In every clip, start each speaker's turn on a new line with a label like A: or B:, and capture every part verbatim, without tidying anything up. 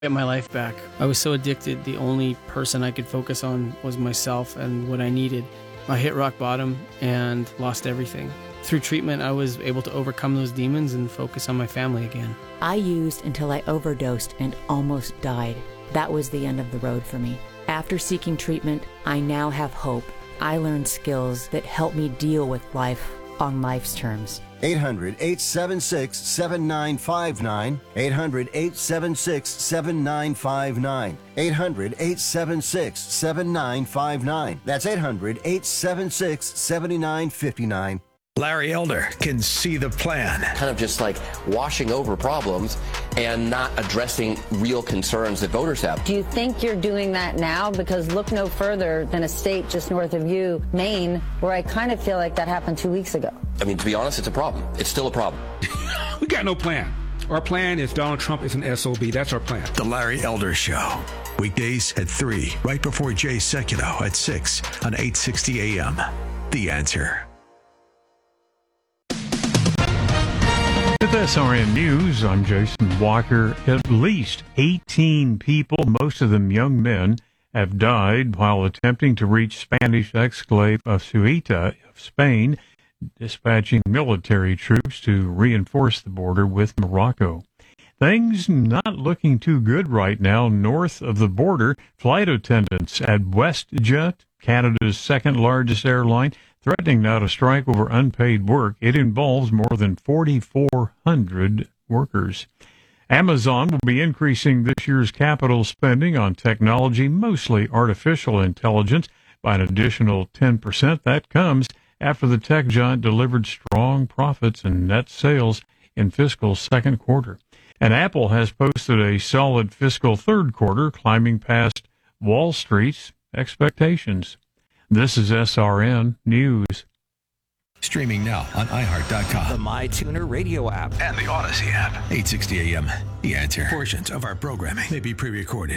A: Get my life back. I was so addicted, the only person I could focus on was myself and what I needed. I hit rock bottom and lost everything. Through treatment, I was able to overcome those demons and focus on my family again.
B: I used until I overdosed and almost died. That was the end of the road for me. After seeking treatment, I now have hope. I learned skills that help me deal with life on life's terms.
C: eight hundred, eight seven six, seven nine five nine. eight hundred, eight seven six, seven nine five nine. eight hundred, eight seven six, seven nine five nine. That's eight hundred, eight seven six, seven nine five nine.
D: Larry Elder can see the plan.
E: Kind of just like washing over problems and not addressing real concerns that voters have.
F: Do you think you're doing that now? Because look no further than a state just north of you, Maine, where I kind of feel like that happened two weeks ago.
E: I mean, to be honest, it's a problem. It's still a problem.
G: We got no plan. Our plan is Donald Trump is an S O B. That's our plan.
D: The Larry Elder Show. Weekdays at three, right before Jay Sekulow at six on eight sixty A M. The Answer.
H: With S R N News, I'm Jason Walker. At least eighteen people, most of them young men, have died while attempting to reach Spanish exclave of Ceuta of Spain, dispatching military troops to reinforce the border with Morocco. Things not looking too good right now north of the border. Flight attendants at WestJet, Canada's second largest airline, threatening now to strike over unpaid work. It involves more than forty-four hundred workers. Amazon will be increasing this year's capital spending on technology, mostly artificial intelligence, by an additional ten percent. That comes after the tech giant delivered strong profits and net sales in fiscal second quarter. And Apple has posted a solid fiscal third quarter, climbing past Wall Street's expectations. This is S R N News.
D: Streaming now on i heart dot com.
I: The MyTuner radio app.
D: And the Odyssey app. eight sixty A M. The Answer. Portions of our programming may be pre-recorded.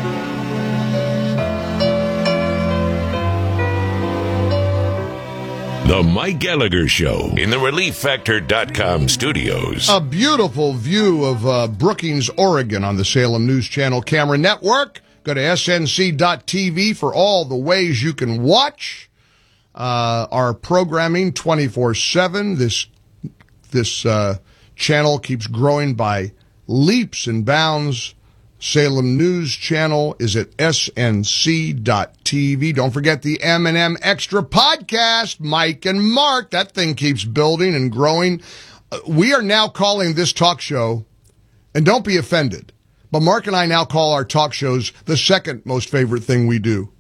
J: The Mike Gallagher Show in the relief factor dot com studios.
K: A beautiful view of uh, Brookings, Oregon on the Salem News Channel Camera Network. Go to S N C dot T V for all the ways you can watch uh, our programming twenty-four seven. This this uh, channel keeps growing by leaps and bounds. Salem News Channel is at S N C dot T V. Don't forget the M and M Extra podcast, Mike and Mark. That thing keeps building and growing. Uh, we are now calling this talk show, and don't be offended, but Mark and I now call our talk shows the second most favorite thing we do.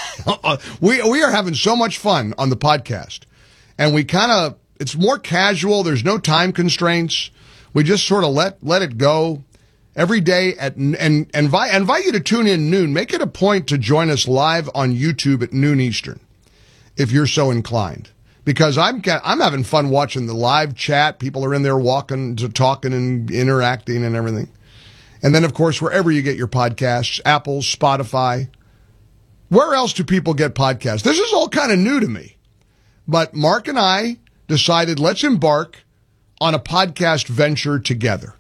K: we we are having so much fun on the podcast. And we kind of, it's more casual. There's no time constraints. We just sort of let let it go every day at and and invite, invite you to tune in noon. Make it a point to join us live on YouTube at noon Eastern, if you're so inclined. Because I'm I'm having fun watching the live chat. People are in there walking, to talking and interacting and everything. And then, of course, wherever you get your podcasts, Apple, Spotify. Where else do people get podcasts? This is all kind of new to me. But Mark and I decided let's embark on a podcast venture together.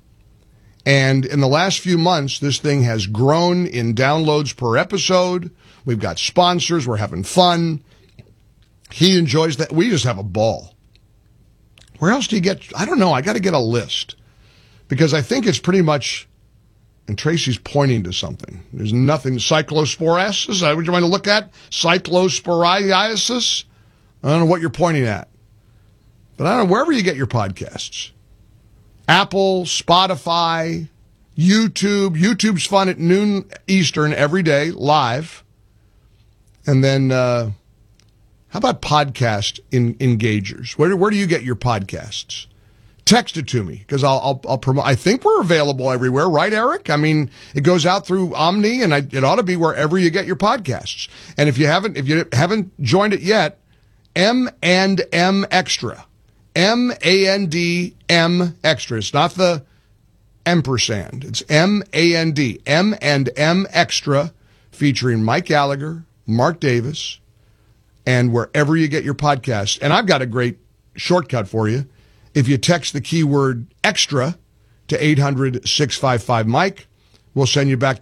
K: And in the last few months, this thing has grown in downloads per episode. We've got sponsors. We're having fun. He enjoys that. We just have a ball. Where else do you get? I don't know. I got to get a list because I think it's pretty much. And Tracy's pointing to something. There's nothing. Cyclosporiasis? Is that what you want to look at? Cyclosporiasis? I don't know what you're pointing at. But I don't know, wherever you get your podcasts. Apple, Spotify, YouTube. YouTube's fun at noon Eastern every day, live. And then, uh, how about podcast in, engagers? Where, where do you get your podcasts? Text it to me because I'll I'll, I'll promote. I think we're available everywhere, right, Eric? I mean, it goes out through Omni, and I, it ought to be wherever you get your podcasts. And if you haven't if you haven't joined it yet, M and M Extra, M A N D M Extra. It's not the ampersand. It's M A N D M and M Extra, featuring Mike Gallagher, Mark Davis, and wherever you get your podcasts. And I've got a great shortcut for you. If you text the keyword extra to eight hundred, six five five, Mike, we'll send you back